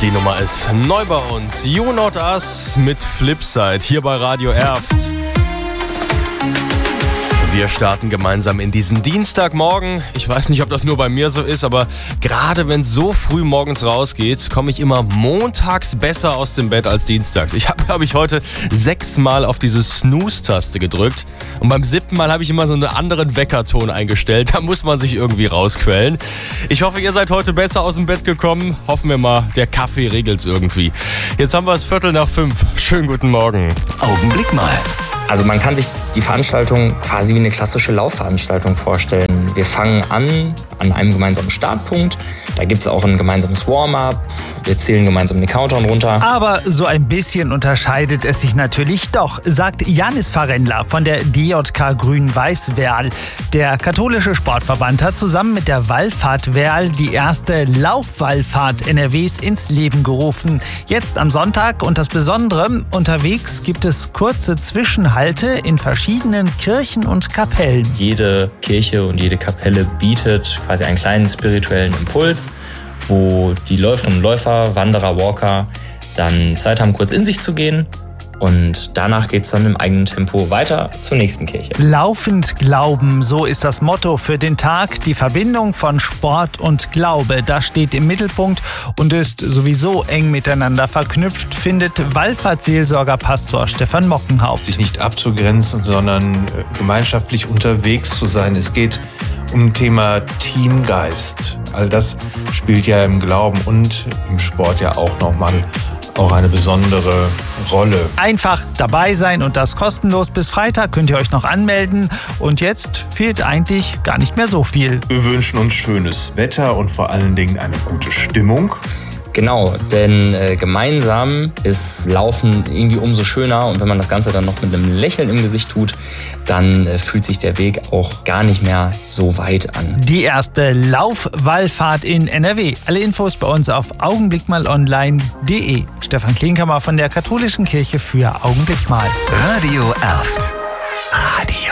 Die Nummer ist neu bei uns. You Not Us mit Flipside hier bei Radio Erft. Wir starten gemeinsam in diesen Dienstagmorgen. Ich weiß nicht, ob das nur bei mir so ist, aber gerade wenn es so früh morgens rausgeht, komme ich immer montags besser aus dem Bett als dienstags. Ich habe, glaube ich, heute 6 Mal auf diese Snooze-Taste gedrückt und beim 7. Mal habe ich immer so einen anderen Weckerton eingestellt. Da muss man sich irgendwie rausquellen. Ich hoffe, ihr seid heute besser aus dem Bett gekommen. Hoffen wir mal, der Kaffee regelt's irgendwie. Jetzt haben wir es 4:45. Schönen guten Morgen. Augenblick mal. Also man kann sich die Veranstaltung quasi wie eine klassische Laufveranstaltung vorstellen. Wir fangen an einem gemeinsamen Startpunkt. Da gibt es auch ein gemeinsames Warm-up. Wir zählen gemeinsam den Countdown runter. Aber so ein bisschen unterscheidet es sich natürlich doch, sagt Janis Farendler von der DJK Grün-Weiß-Werl. Der katholische Sportverband hat zusammen mit der Wallfahrt Werl die erste Laufwallfahrt NRWs ins Leben gerufen. Jetzt am Sonntag und das Besondere, unterwegs gibt es kurze Zwischenhalte in verschiedenen Kirchen und Kapellen. Jede Kirche und jede Kapelle bietet quasi einen kleinen spirituellen Impuls, wo die Läuferinnen und Läufer, Wanderer, Walker dann Zeit haben, kurz in sich zu gehen. Und danach geht es dann im eigenen Tempo weiter zur nächsten Kirche. Laufend glauben, so ist das Motto für den Tag. Die Verbindung von Sport und Glaube, das steht im Mittelpunkt und ist sowieso eng miteinander verknüpft, findet Wallfahrtsseelsorger Pastor Stefan Mockenhaupt. Sich nicht abzugrenzen, sondern gemeinschaftlich unterwegs zu sein. Es geht um das Thema Teamgeist. All das spielt ja im Glauben und im Sport ja auch nochmal eine besondere Rolle. Einfach dabei sein und das kostenlos. Bis Freitag könnt ihr euch noch anmelden. Und jetzt fehlt eigentlich gar nicht mehr so viel. Wir wünschen uns schönes Wetter und vor allen Dingen eine gute Stimmung. Genau, denn gemeinsam ist Laufen irgendwie umso schöner. Und wenn man das Ganze dann noch mit einem Lächeln im Gesicht tut, dann fühlt sich der Weg auch gar nicht mehr so weit an. Die erste Laufwallfahrt in NRW. Alle Infos bei uns auf augenblickmalonline.de. Stefan Klinkhammer von der Katholischen Kirche für Augenblick mal. Radio Erft. Radio